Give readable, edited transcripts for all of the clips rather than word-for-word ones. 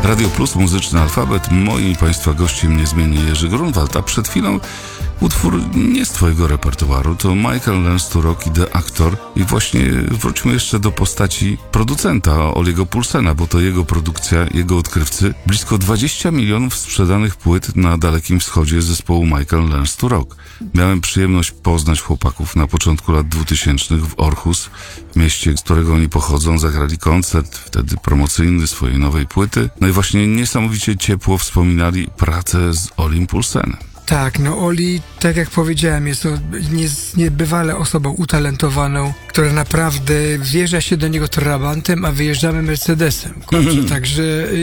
Radio Plus, Muzyczny Alfabet. Moim Państwa gościem niezmiennie Jerzy Grunwald, a przed chwilą utwór nie z Twojego repertuaru, to Michael Learns to Rock i The Actor. I właśnie wróćmy jeszcze do postaci producenta Oliego Poulsena, bo to jego produkcja, jego odkrywcy. Blisko 20 milionów sprzedanych płyt na Dalekim Wschodzie zespołu Michael Learns to Rock. Miałem przyjemność poznać chłopaków na początku lat 2000 w Aarhus, w mieście, z którego oni pochodzą. Zagrali koncert, wtedy promocyjny swojej nowej płyty. No i właśnie niesamowicie ciepło wspominali pracę z Olim Poulsenem. Tak, no Oli, tak jak powiedziałem, jest niebywale osobą utalentowaną, która naprawdę wjeżdża się do niego trabantem, a wyjeżdżamy Mercedesem. Także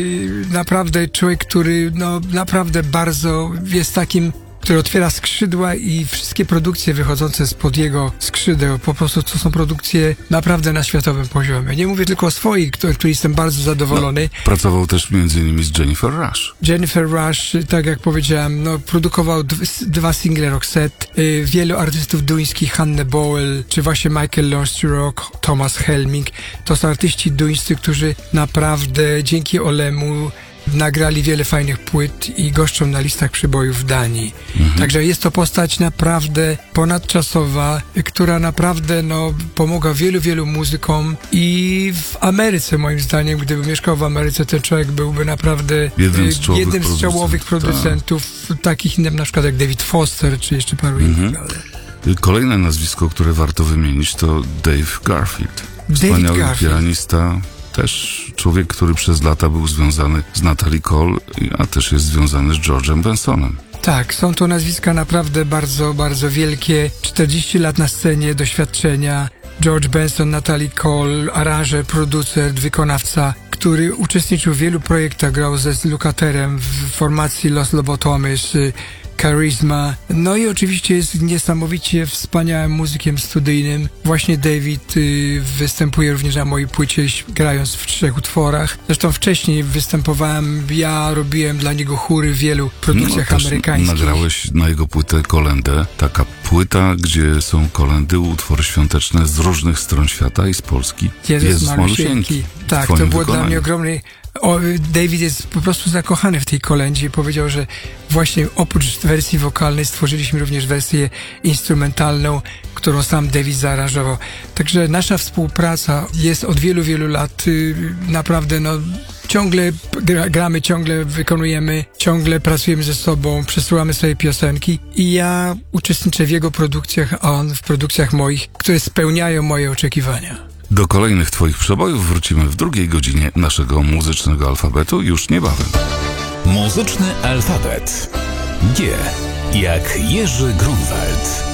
naprawdę człowiek, który naprawdę bardzo jest takim, który otwiera skrzydła i wszystkie produkcje wychodzące spod jego skrzydeł, po prostu to są produkcje naprawdę na światowym poziomie. Nie mówię tylko o swoich, który jestem bardzo zadowolony. Pracował też między innymi z Jennifer Rush. Jennifer Rush, tak jak powiedziałem, produkował dwa single Roxette, wielu artystów duńskich, Hannah Bowell, czy właśnie Michael Learns to Rock, Thomas Helming. To są artyści duńscy, którzy naprawdę dzięki Olemu nagrali wiele fajnych płyt i goszczą na listach przybojów w Danii. Także jest to postać naprawdę ponadczasowa, która naprawdę pomogła wielu jednym w Ameryce, moim zdaniem. Gdyby mieszkał w Ameryce, ten człowiek byłby naprawdę jednym z czołowych producentów, takich innych na przykład jak David Foster, czy jeszcze paru innych. Kolejne nazwisko, które warto wymienić, to Dave Garfield. Wspaniały pianista. Też człowiek, który przez lata był związany z Natalie Cole, a też jest związany z George'em Bensonem. Tak, są to nazwiska naprawdę bardzo, bardzo wielkie. 40 lat na scenie, doświadczenia. George Benson, Natalie Cole, aranżer, producent, wykonawca, który uczestniczył w wielu projektach, grał ze Lukatherem w formacji Los Lobotomys, Charisma. No i oczywiście jest niesamowicie wspaniałym muzykiem studyjnym. Właśnie David występuje również na mojej płycie, grając w 3 utworach. Zresztą wcześniej występowałem, ja robiłem dla niego chóry w wielu produkcjach amerykańskich. Nagrałeś na jego płytę kolendę. Taka płyta, gdzie są kolendy, utwory świąteczne z różnych stron świata i z Polski. Jezus Malusieńki. Tak, to było dla mnie ogromne. David jest po prostu zakochany w tej kolędzie i powiedział, że właśnie oprócz wersji wokalnej stworzyliśmy również wersję instrumentalną, którą sam David zaaranżował. Także nasza współpraca jest od wielu lat naprawdę ciągle gramy, ciągle wykonujemy, ciągle pracujemy ze sobą, przesyłamy sobie piosenki i ja uczestniczę w jego produkcjach, a on w produkcjach moich, które spełniają moje oczekiwania. Do kolejnych Twoich przebojów wrócimy w drugiej godzinie naszego muzycznego alfabetu już niebawem. Muzyczny alfabet. G jak Jerzy Grunwald.